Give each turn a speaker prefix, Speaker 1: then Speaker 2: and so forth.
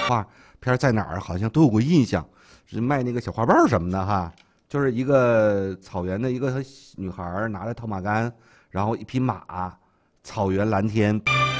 Speaker 1: 画片在哪儿好像都有过印象，是卖那个小花瓣什么的哈，就是一个草原的一个女孩拿着套马杆，然后一匹马，草原蓝天。